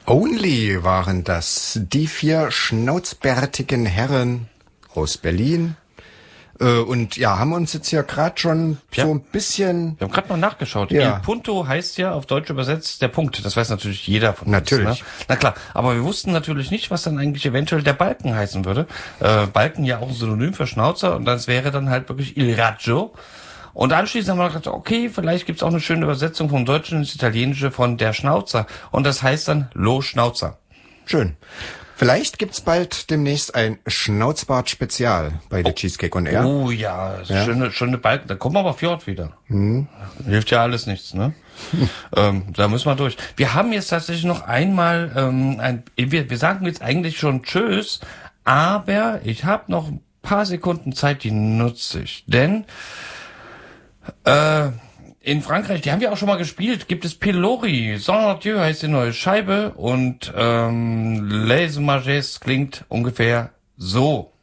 Only waren das, die 4 schnauzbärtigen Herren aus Berlin. Und ja, haben uns jetzt ja gerade schon so ein bisschen... Wir haben gerade mal nachgeschaut. Ja. Il Punto heißt ja auf Deutsch übersetzt der Punkt. Das weiß natürlich jeder von uns. Natürlich. Ne? Na klar, aber wir wussten natürlich nicht, was dann eigentlich eventuell der Balken heißen würde. Balken ja auch ein Synonym für Schnauzer und das wäre dann halt wirklich Il Raggio. Und anschließend haben wir gedacht, okay, vielleicht gibt's auch eine schöne Übersetzung vom Deutschen ins Italienische von der Schnauzer. Und das heißt dann Lo Schnauzer. Schön. Vielleicht gibt's bald demnächst ein Schnauzbart-Spezial bei der Cheesecake on Air. Oh ja, schöne Balken. Da kommen wir aber Fjord wieder. Hilft ja alles nichts, ne? Da müssen wir durch. Wir haben jetzt tatsächlich noch einmal, wir sagen jetzt eigentlich schon Tschüss, aber ich habe noch ein paar Sekunden Zeit, die nutze ich. Denn in Frankreich, die haben wir auch schon mal gespielt, gibt es Pilori. Sans Dieu heißt die neue Scheibe und Les Mages klingt ungefähr so.